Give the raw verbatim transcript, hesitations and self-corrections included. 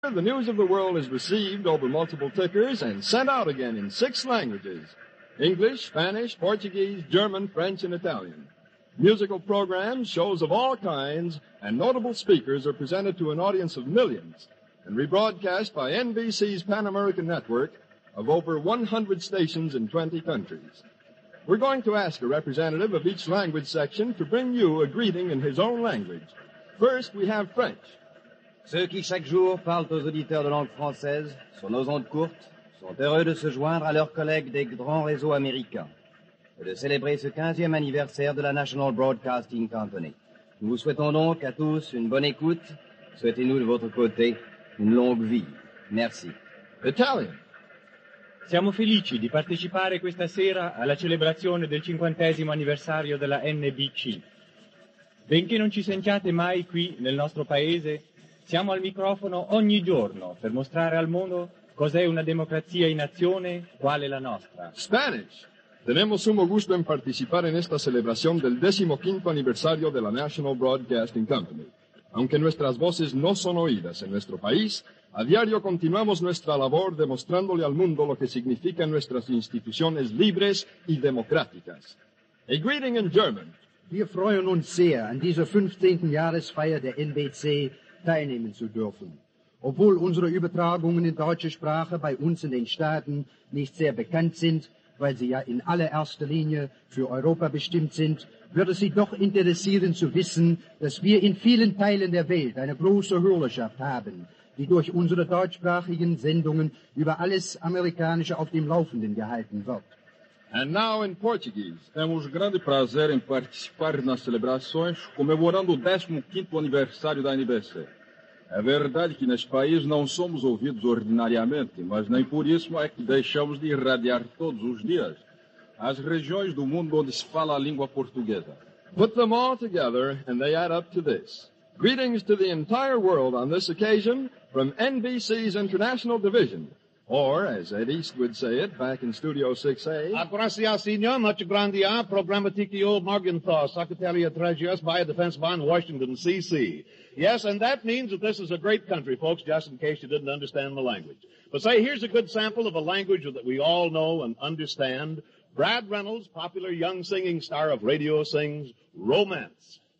The news of the world is received over multiple tickers and sent out again in six languages: English, Spanish, Portuguese, German, French, and Italian. Musical programs, shows of all kinds, and notable speakers are presented to an audience of millions and rebroadcast by N B C's Pan-American network of over one hundred stations in twenty countries. We're going to ask a representative of each language section to bring you a greeting in his own language. First, we have French. Ceux qui chaque jour parlent aux auditeurs de langue française sur nos ondes courtes sont heureux de se joindre à leurs collègues des grands réseaux américains et de célébrer ce quinzième anniversaire de la National Broadcasting Company. Nous vous souhaitons donc à tous une bonne écoute. Souhaitez-nous de votre côté une longue vie. Merci. Italian. Siamo felici di partecipare questa sera alla celebrazione del cinquantesimo anniversario della N B C. Benché non ci sentiate mai qui nel nostro paese, siamo al microfono ogni giorno per mostrare al mondo cos'è una democrazia in azione quale la nostra. Spanish. Tenemos sumo gusto en participar en esta celebración del decimoquinto aniversario de la National Broadcasting Company. Aunque nuestras voces no son oídas en nuestro país, a diario continuamos nuestra labor demostrándole al mundo lo que significan nuestras instituciones libres y democráticas. A greeting in German. Wir freuen uns sehr, an dieser fünfzehnten Jahresfeier der N B C teilnehmen zu dürfen. Obwohl unsere Übertragungen in deutscher Sprache bei uns in den Staaten nicht sehr bekannt sind, weil sie ja in allererster Linie für Europa bestimmt sind, würde Sie doch interessieren zu wissen, dass wir in vielen Teilen der Welt eine große Hörerschaft haben, die durch unsere deutschsprachigen Sendungen über alles Amerikanische auf dem Laufenden gehalten wird. And now in Portuguese. Temos grande prazer em participar nas celebrações comemorando o décimo quinto aniversário da N B C. É verdade que neste país não somos ouvidos ordinariamente, mas nem por isso é que deixamos de irradiar todos os dias as regiões do mundo onde se fala a língua portuguesa. Put them all together and they add up to this. Greetings to the entire world on this occasion from N B C's International Division. Or, as Ed East would say it back in Studio six A, Aprecia, senor, much grandia, programmaticio Morgenthau, Secretary of Treasury, by Defense Bond, Washington, C C Yes, and that means that this is a great country, folks, just in case you didn't understand the language. But say, here's a good sample of a language that we all know and understand. Brad Reynolds, popular young singing star of radio, sings Romance.